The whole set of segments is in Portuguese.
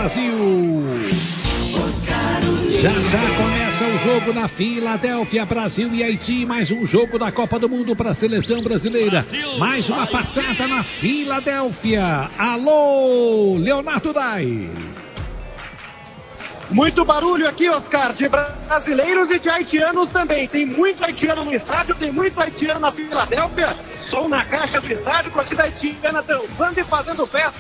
Brasil. Já começa o jogo na Filadélfia, Brasil e Haiti. Mais um jogo da Copa do Mundo para a seleção brasileira. Mais uma passada na Filadélfia. Alô, Leonardo Dai. Muito barulho aqui, Oscar, de brasileiros e de haitianos também. Tem muito haitiano no estádio, tem muito haitiano na Filadélfia. Som na caixa do estádio, torcida haitiana dançando e fazendo festa.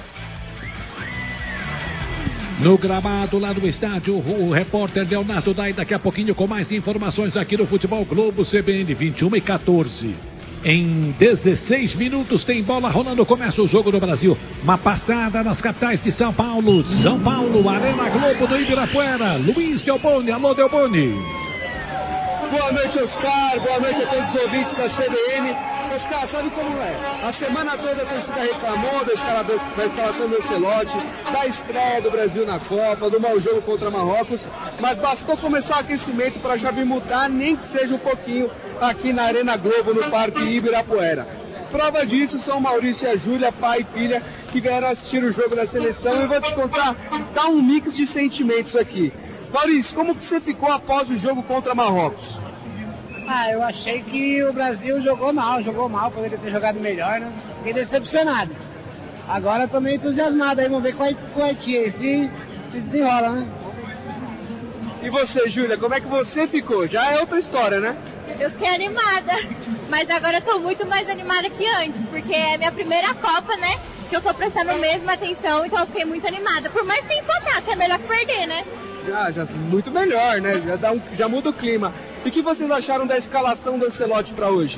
No gramado lá do estádio, o repórter Leonardo Dai daqui a pouquinho com mais informações aqui no Futebol Globo CBN 21:14. Em 16 minutos tem bola rolando, começa o jogo do Brasil. Uma passada nas capitais de São Paulo. São Paulo, Arena Globo do Ibirapuera. Luiz Delboni, alô Delboni. Boa noite, Oscar. Boa noite a todos os ouvintes da CBN. Oscar, sabe como é? A semana toda a torcida reclamou da escalação do Ancelotti, da estreia do Brasil na Copa, do mau jogo contra Marrocos, mas bastou começar o aquecimento para já vir mudar, nem que seja um pouquinho, aqui na Arena Globo, no Parque Ibirapuera. Prova disso são Maurício e a Júlia, pai e filha, que vieram assistir o jogo da seleção. E vou te contar, tá um mix de sentimentos aqui. Maurício, como que você ficou após o jogo contra Marrocos? Eu achei que o Brasil jogou mal, poderia ter jogado melhor, né? Fiquei decepcionado. Agora eu tô meio entusiasmado aí, vamos ver qual é Haiti aí, se desenrola, né? E você, Júlia, como é que você ficou? Já é outra história, né? Eu fiquei animada, mas agora eu tô muito mais animada que antes, porque é minha primeira Copa, né? Que eu tô prestando mesmo atenção, então eu fiquei muito animada. Por mais que empatar, que é melhor que perder, né? Já muito melhor, né? Já muda o clima. E o que vocês acharam da escalação do Ancelotti para hoje?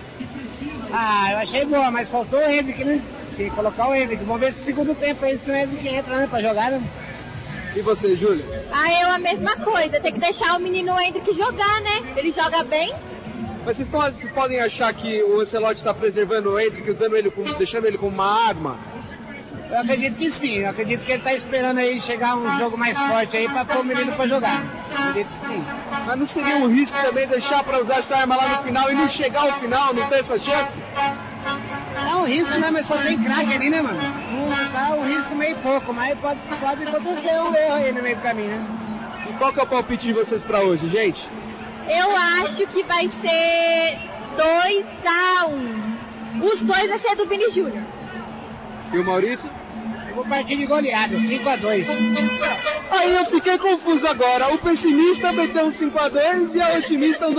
Eu achei boa, mas faltou o Henrique, né? Tinha que colocar o Henrique. Vamos ver se no segundo tempo aí se o Henrique entra, né, pra jogar, né? E você, Júlia? Eu a mesma coisa, tem que deixar o menino Henrique jogar, né? Ele joga bem. Mas vocês podem achar que o Ancelotti está preservando o Henrique, deixando ele como uma arma? Eu acredito que sim, eu acredito que ele tá esperando aí chegar um jogo mais forte aí pra pôr o menino pra jogar. Eu acredito que sim. Mas não seria um risco também deixar pra usar essa arma lá no final e não chegar ao final, não ter essa chance? É um risco, né? Mas só tem craque ali, né, mano? Tá um risco meio pouco, mas pode acontecer um erro aí no meio do caminho, né? E qual que é o palpite de vocês pra hoje, gente? Eu acho que vai ser 2-1. Os dois vai ser do Vini Júnior. E o Maurício? Eu vou partir de goleada, 5-2. Aí eu fiquei confuso agora. O pessimista meteu um 5-2 e a otimista um